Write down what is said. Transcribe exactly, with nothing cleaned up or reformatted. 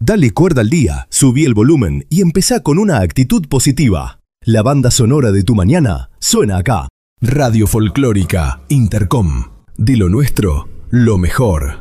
Dale cuerda al día, subí el volumen y empezá con una actitud positiva. La banda sonora de tu mañana suena acá. Radio Folclórica Intercom. De lo nuestro, lo mejor.